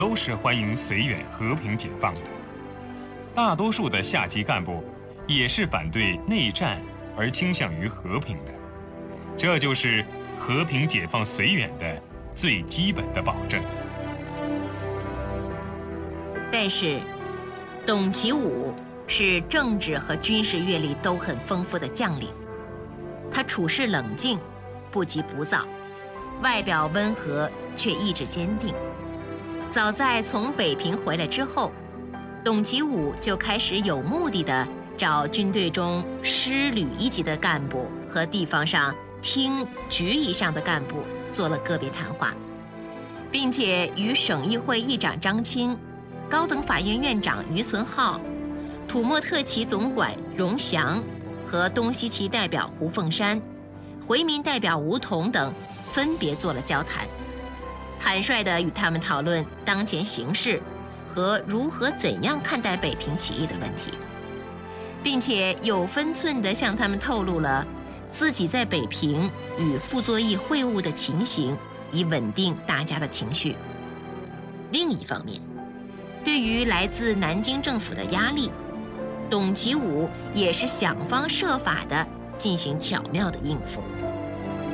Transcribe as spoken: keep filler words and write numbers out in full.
都是欢迎绥远和平解放的，大多数的下级干部也是反对内战而倾向于和平的，这就是和平解放绥远的最基本的保证。 但是，董其武是政治和军事阅历都很丰富的将领，他处事冷静，不急不躁，外表温和却意志坚定。早在从北平回来之后，董其武就开始有目的地找军队中师旅一级的干部和地方上厅局以上的干部做了个别谈话，并且与省议会议长张钦、高等法院院长于存浩、土默特旗总管荣祥和东西旗代表胡凤山、回民代表吴彤等分别做了交谈，坦率地与他们讨论当前形势和如何怎样看待北平起义的问题，并且有分寸地向他们透露了自己在北平与傅作义会晤的情形，以稳定大家的情绪。另一方面，对于来自南京政府的压力，董其武也是想方设法地进行巧妙的应付。